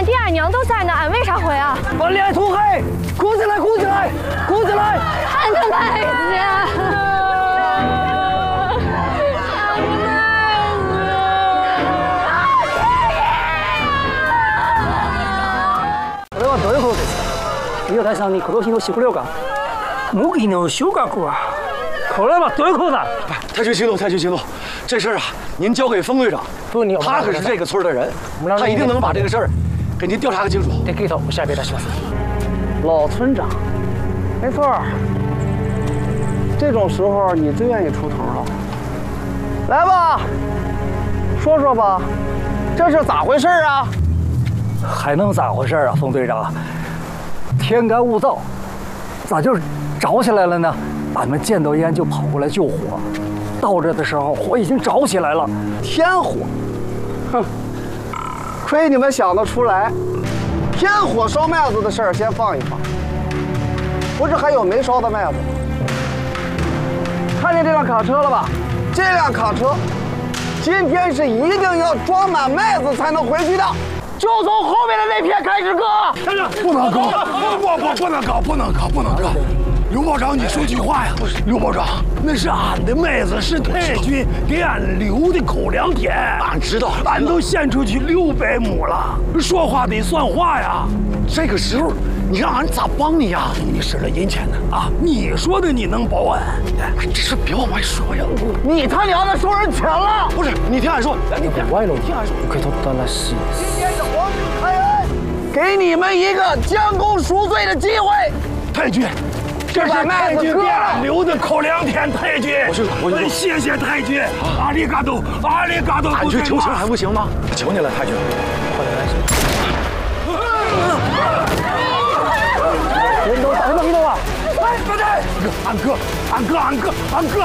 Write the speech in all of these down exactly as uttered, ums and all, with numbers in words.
俺爹俺娘都在呢，俺为啥回啊？ 把脸涂黑，哭起来，哭起来，哭起来！ 俺的妹子， これはどういうことですか？伊予大さんに今年の食糧感、麦の収穫は。 これはどういうことだ？ 太君行动，太君行动，这事儿啊，您交给封队长， 不，你他可是这个村的人，他一定能把这个事儿给您调查个清楚。 できるとお調べいたします。老村长，没错，这种时候你最愿意出头了。来吧，说说吧，这是咋回事啊？还能咋回事啊，封队长？天干物燥，咋就着起来了呢？ 俺们见到烟就跑过来救火，到这的时候火已经着起来了，天火！哼，亏你们想得出来，天火烧麦子的事儿先放一放，不是还有没烧的麦子吗？看见这辆卡车了吧？这辆卡车今天是一定要装满麦子才能回去的，就从后面的那片开始割。 不能割，不不不能割，不能割，不能割。 刘保长，你说句话呀！刘保长，那是俺的麦子，是太君给俺留的口粮田。 俺知道， 俺都献出去六百亩了，说话得算话呀！ 这个时候，你让俺咋帮你呀？ 你使了银钱呢啊！你说的你能保俺？ 这事别往外说呀！ 你他娘的收人钱了！ 不是，你听俺说，你歪了，听俺说。今天是皇军开恩，给你们一个将功赎罪的机会。 太君。 这是太君给俺留的口粮田，太君， 我去，我去， 谢谢太君，阿里嘎多，阿里嘎多， 俺去求情还不行吗？求你了，太君。 人都打什么运动啊？ 哎，不对，俺哥，俺哥，俺哥，俺哥。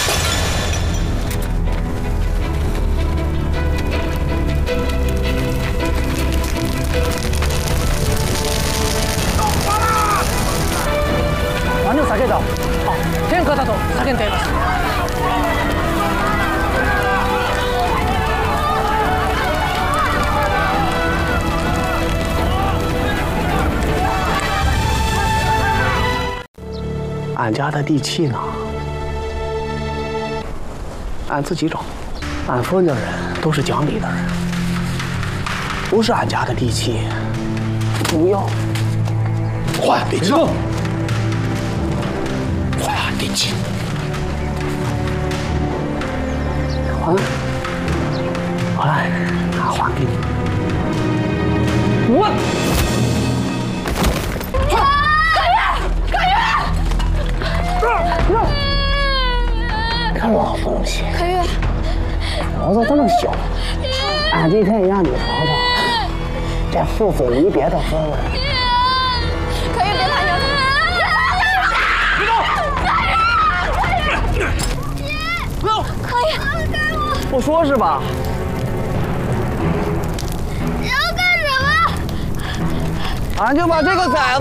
何を叫んだ？あ、天下だと叫んでいます。俺家的地契呢？俺自己找。俺封家人都是讲理的人，不是俺家的地契，不要。 还地契。 还地契， 还，还，俺还给你。我， 可月，可月， 这老东西， 可月， 脑子这么小，俺今天让你尝尝这父子离别的滋味。 可月，别怕娘。 可以， 不说是吧？ 你要干什么？ 俺就把这个崽子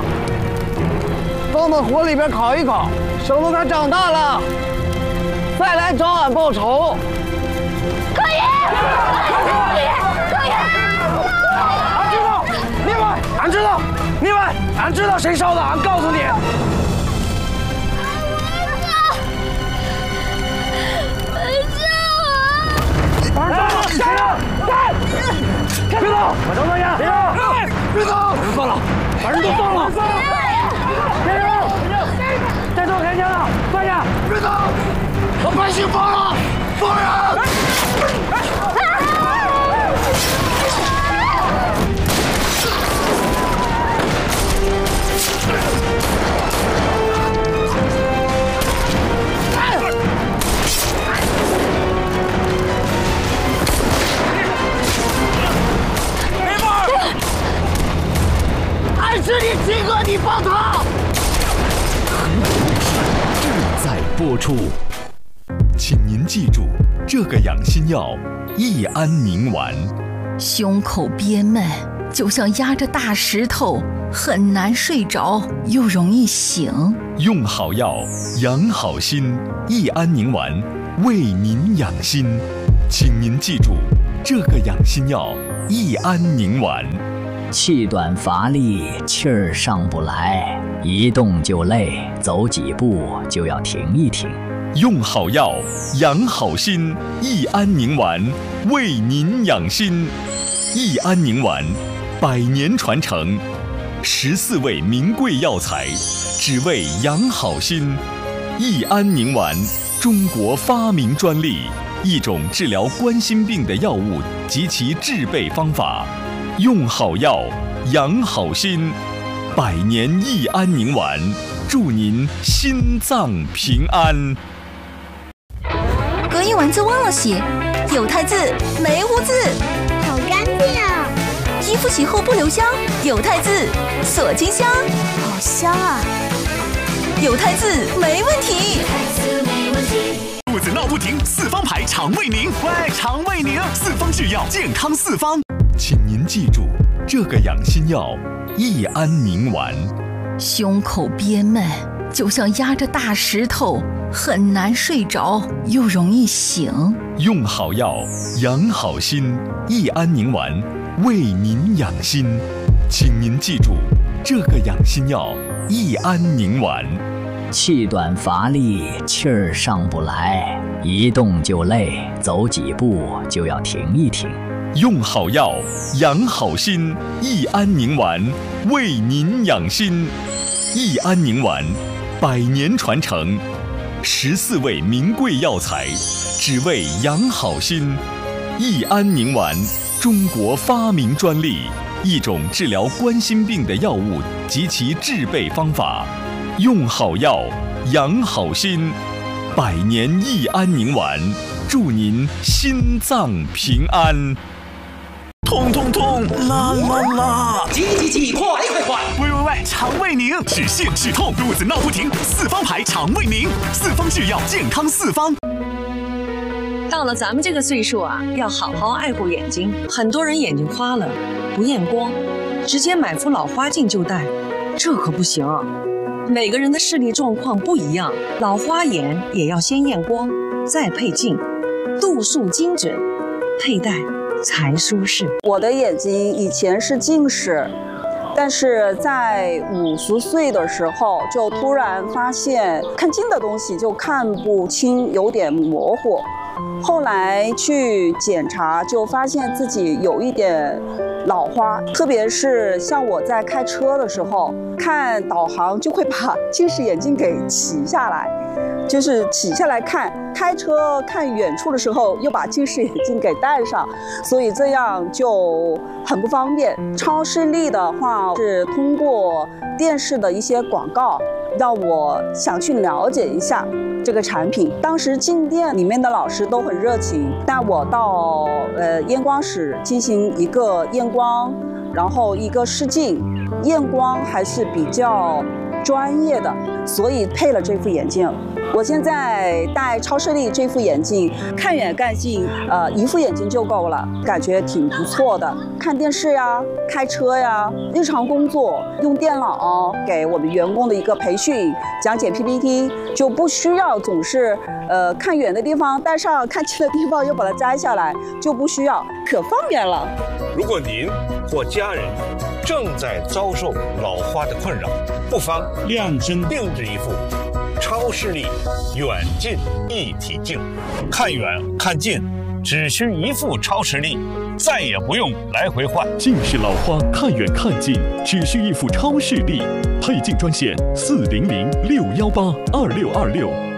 放到火里边烤一烤，省得他长大了再来找俺报仇。 可以，可以，可以。 俺知道，另外，俺知道，另外，俺知道谁烧的，俺告诉你。 加油！干！别走！把张放下！别走！别走！把人放了！把人都放了！加油！再动开枪了！放下！别走！把百姓放了！放人！是你亲哥，你帮他。 正在播出，请您记住这个养心药益安宁丸。 胸口憋闷，就像压着大石头，很难睡着，又容易醒。 用好药，养好心，益安宁丸为您养心。请您记住这个养心药益安宁丸。 气短乏力，气儿上不来，一动就累，走几步就要停一停。 用好药，养好心，益安宁丸为您养心。益安宁丸，百年传承，十四味名贵药材，只为养好心。益安宁丸，中国发明专利，一种治疗冠心病的药物及其制备方法。用好药，养好心，百年益安宁丸，祝您心脏平安。 隔音丸子忘了洗，有汰渍没污渍， 好干净啊！ 衣服洗后不留香，有汰渍锁金香， 好香啊！ 有汰渍没问题。 肚子闹不停，四方牌肠胃宁，喂，肠胃宁，四方制药，健康四方。请您记住，这个养心药益安宁丸。 胸口憋闷，就像压着大石头，很难睡着，又容易醒。 用好药，养好心，益安宁丸为您养心。请您记住，这个养心药益安宁丸。 气短乏力，气儿上不来，一动就累，走几步就要停一停。 用好药，养好心，益安宁丸为您养心。益安宁丸，百年传承，十四味名贵药材，只为养好心。益安宁丸，中国发明专利，一种治疗冠心病的药物及其制备方法。用好药，养好心，百年益安宁丸，祝您心脏平安。 痛痛痛，啦啦啦！ 急急急，快快快！ 喂喂喂，肠胃宁，止泻止痛，肚子闹不停，四方牌肠胃宁，四方制药，健康四方。 到了咱们这个岁数啊，要好好爱护眼睛。很多人眼睛花了，不验光，直接买副老花镜就戴，这可不行。每个人的视力状况不一样，老花眼也要先验光，再配镜，度数精准，佩戴才舒适。 我的眼睛以前是近视，但是在五十岁的时候就突然发现看近的东西就看不清，有点模糊。后来去检查，就发现自己有一点老花，特别是像我在开车的时候，看导航就会把近视眼镜给起下来，就是起下来看，开车看远处的时候又把近视眼镜给戴上，所以这样就很不方便。超视力的话是通过电视的一些广告，让我想去了解一下这个产品。当时进店里面的老师都很热情，带我到呃验光室进行一个验光，然后一个试镜，验光还是比较专业的，所以配了这副眼镜。我现在戴超视力这副眼镜，看远看近，呃，一副眼镜就够了，感觉挺不错的。看电视呀，开车呀，日常工作用电脑给我们员工的一个培训，讲解 P P T， 就不需要总是呃看远的地方戴上，看近的地方又把它摘下来，就不需要，可方便了。 如果您或家人正在遭受老花的困扰，不妨量身定制一副超视力远近一体镜，看远看近只需一副超视力，再也不用来回换。 近视老花看远看近只需一副超视力，配镜专线四零零六幺八二六二六。